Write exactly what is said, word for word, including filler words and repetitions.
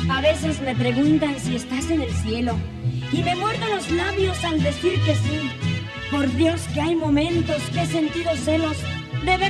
A veces me preguntan si estás en el cielo y me muerdo los labios al decir que sí. Por Dios que hay momentos que he sentido celos de ver